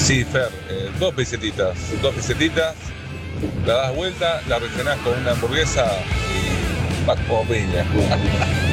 Sí, Fer, dos pesetitas, la das vuelta, la rellenás con una hamburguesa y vas como piña.